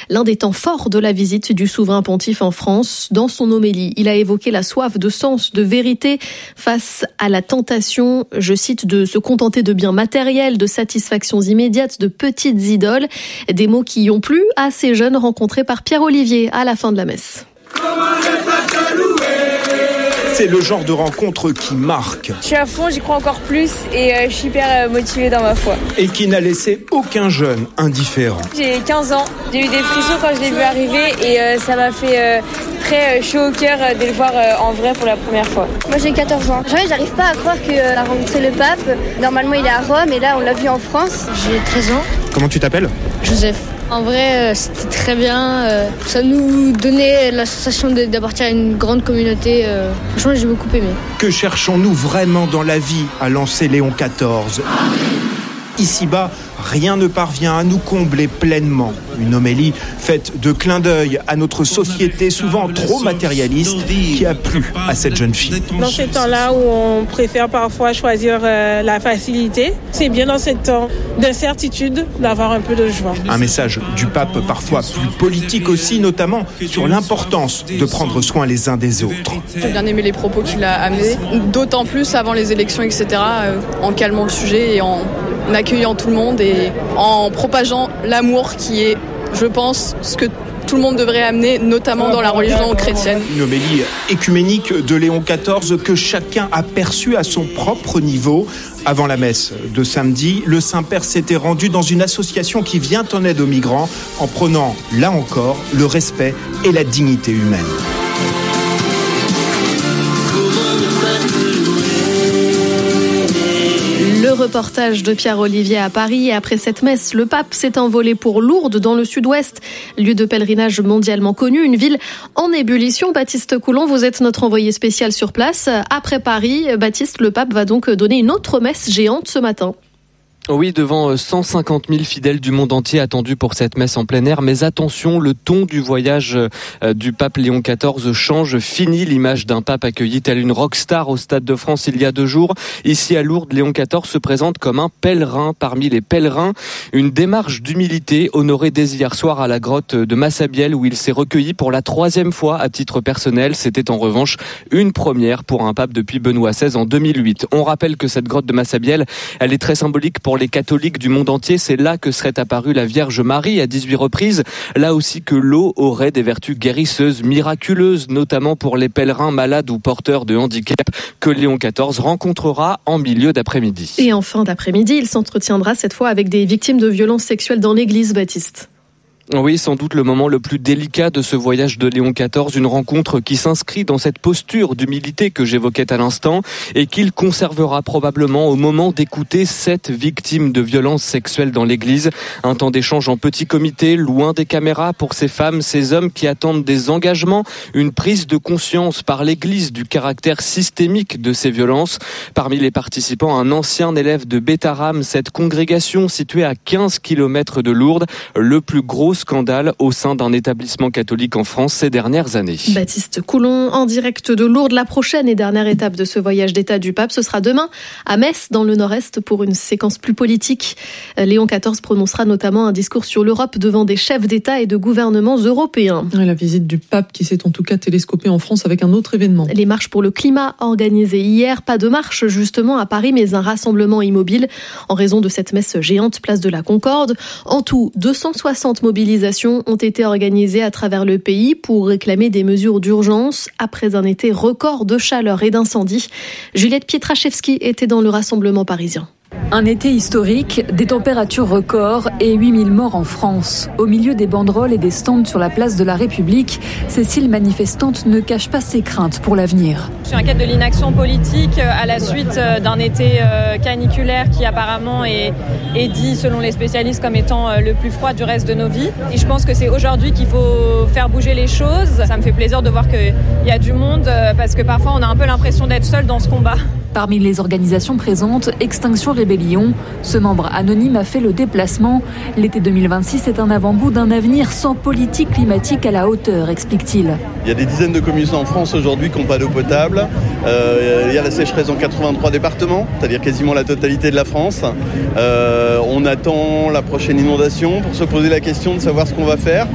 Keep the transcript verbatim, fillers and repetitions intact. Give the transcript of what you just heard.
l'un des temps forts de la visite du souverain pontife en France. Dans son homélie, il a évoqué la soif de sens, de vérité face à la tentation, je cite, de se contenter de biens matériels, de satisfactions immédiates, de petites idoles. Des mots qui ont plu à ces jeunes rencontrés par Pierre Olivier à la fin de la messe. C'est le genre de rencontre qui marque. Je suis à fond, j'y crois encore plus et euh, je suis hyper euh, motivée dans ma foi. Et qui n'a laissé aucun jeune indifférent. J'ai quinze ans, j'ai eu des frissons quand je l'ai vu arriver et euh, ça m'a fait euh, très euh, chaud au cœur euh, de le voir euh, en vrai pour la première fois. Moi j'ai quatorze ans. Jamais j'arrive pas à croire qu'il a rencontré le pape. Normalement il est à Rome et là on l'a vu en France. J'ai treize ans. Comment tu t'appelles ? Joseph. En vrai, euh, c'était très bien. Euh, ça nous donnait la sensation de, d'appartenir à une grande communauté. Euh, franchement, j'ai beaucoup aimé. Que cherchons-nous vraiment dans la vie, a lancé Léon quatorze. Ici-bas, rien ne parvient à nous combler pleinement. Une homélie faite de clins d'œil à notre société souvent trop matérialiste qui a plu à cette jeune fille. Dans ces temps-là où on préfère parfois choisir euh, la facilité, c'est bien dans ces temps d'incertitude d'avoir un peu de joie. Un message du pape parfois plus politique aussi, notamment sur l'importance de prendre soin les uns des autres. J'ai bien aimé les propos qu'il a amenés, d'autant plus avant les élections, et cetera, euh, en calmant le sujet et en en accueillant tout le monde et en propageant l'amour qui est, je pense, ce que tout le monde devrait amener, notamment dans la religion chrétienne. Une homélie écuménique de Léon quatorze que chacun a perçue à son propre niveau. Avant la messe de samedi, le Saint-Père s'était rendu dans une association qui vient en aide aux migrants en prônant, là encore, le respect et la dignité humaine. Le reportage de Pierre Olivier à Paris. Et après cette messe, le pape s'est envolé pour Lourdes, dans le sud-ouest, lieu de pèlerinage mondialement connu, une ville en ébullition. Baptiste Coulon, vous êtes notre envoyé spécial sur place. Après Paris, Baptiste, le pape va donc donner une autre messe géante ce matin. Oui, devant cent cinquante mille fidèles du monde entier attendus pour cette messe en plein air. Mais attention, le ton du voyage du pape Léon quatorze change. Fini l'image d'un pape accueilli tel une rockstar au Stade de France il y a deux jours. Ici à Lourdes, Léon quatorze se présente comme un pèlerin parmi les pèlerins. Une démarche d'humilité honorée dès hier soir à la grotte de Massabielle où il s'est recueilli pour la troisième fois à titre personnel. C'était en revanche une première pour un pape depuis Benoît seize en deux mille huit. On rappelle que cette grotte de Massabielle, elle est très symbolique pour les catholiques du monde entier. C'est là que serait apparue la Vierge Marie à dix-huit reprises. Là aussi que l'eau aurait des vertus guérisseuses, miraculeuses, notamment pour les pèlerins malades ou porteurs de handicap que Léon quatorze rencontrera en milieu d'après-midi. Et en fin d'après-midi, il s'entretiendra cette fois avec des victimes de violences sexuelles dans l'église, Baptiste. Oui, sans doute le moment le plus délicat de ce voyage de Léon quatorze, une rencontre qui s'inscrit dans cette posture d'humilité que j'évoquais à l'instant et qu'il conservera probablement au moment d'écouter sept victimes de violences sexuelles dans l'église. Un temps d'échange en petit comité, loin des caméras pour ces femmes, ces hommes qui attendent des engagements, une prise de conscience par l'église du caractère systémique de ces violences. Parmi les participants, un ancien élève de Bétaram, cette congrégation située à quinze kilomètres de Lourdes, le plus gros scandale au sein d'un établissement catholique en France ces dernières années. Baptiste Coulon, en direct de Lourdes. La prochaine et dernière étape de ce voyage d'État du pape, ce sera demain à Metz, dans le Nord-Est, pour une séquence plus politique. Léon quatorze prononcera notamment un discours sur l'Europe devant des chefs d'État et de gouvernements européens. La visite du pape qui s'est en tout cas télescopée en France avec un autre événement. Les marches pour le climat organisées hier. Pas de marche justement à Paris, mais un rassemblement immobile en raison de cette messe géante place de la Concorde. En tout, deux cent soixante mobilisations ont été organisées à travers le pays pour réclamer des mesures d'urgence après un été record de chaleur et d'incendie. Juliette Pietraszewski était dans le rassemblement parisien. Un été historique, des températures records et huit mille morts en France. Au milieu des banderoles et des stands sur la place de la République, Cécile, manifestante, ne cache pas ses craintes pour l'avenir. Je suis inquiète de l'inaction politique à la suite d'un été caniculaire qui apparemment est, est dit, selon les spécialistes, comme étant le plus froid du reste de nos vies. Et je pense que c'est aujourd'hui qu'il faut faire bouger les choses. Ça me fait plaisir de voir qu'il y a du monde parce que parfois on a un peu l'impression d'être seul dans ce combat. Parmi les organisations présentes, Extinction Rébellion. Ce membre anonyme a fait le déplacement. L'été deux mille vingt-six est un avant-goût d'un avenir sans politique climatique à la hauteur, explique-t-il. Il y a des dizaines de communes en France aujourd'hui qui n'ont pas d'eau potable. Euh, il y a la sécheresse dans quatre-vingt-trois départements, c'est-à-dire quasiment la totalité de la France. Euh, on attend la prochaine inondation pour se poser la question de savoir ce qu'on va faire.